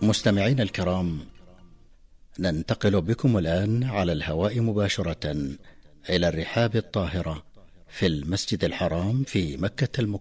مستمعين الكرام، ننتقل بكم الآن على الهواء مباشرة إلى الرحاب الطاهرة في المسجد الحرام في مكة المكرمة.